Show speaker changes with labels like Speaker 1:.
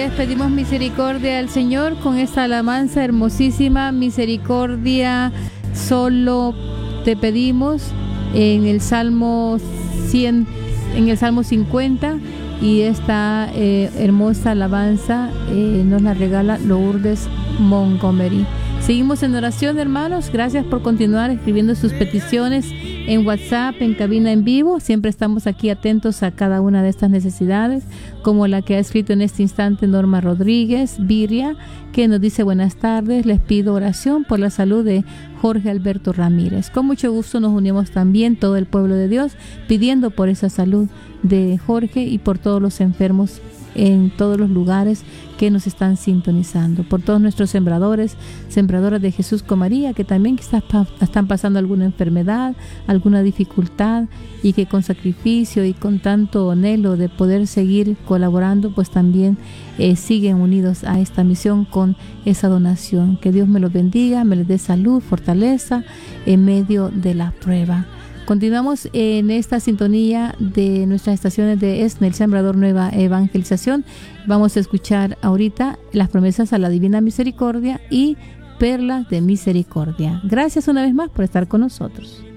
Speaker 1: tardes, pedimos misericordia al Señor con esta alabanza hermosísima. Misericordia solo te pedimos en el Salmo 100, en el Salmo 50, y esta hermosa alabanza nos la regala Lourdes Montgomery. Seguimos en oración, hermanos. Gracias por continuar escribiendo sus peticiones en WhatsApp, en cabina en vivo. Siempre estamos aquí atentos a cada una de estas necesidades, como la que ha escrito en este instante Norma Rodríguez Viria, que nos dice: buenas tardes, les pido oración por la salud de Jorge Alberto Ramírez. Con mucho gusto nos unimos también todo el pueblo de Dios pidiendo por esa salud de Jorge y por todos los enfermos en todos los lugares que nos están sintonizando, por todos nuestros sembradores, sembradoras de Jesús con María, que también quizás están pasando alguna enfermedad, alguna dificultad, y que con sacrificio y con tanto anhelo de poder seguir colaborando, pues también siguen unidos a esta misión con esa donación. Que Dios me los bendiga, me les dé salud, fortaleza en medio de la prueba. Continuamos en esta sintonía de nuestras estaciones de ESNE, El Sembrador Nueva Evangelización. Vamos a escuchar ahorita las promesas a la Divina Misericordia y Perlas de Misericordia. Gracias una vez más por estar con nosotros.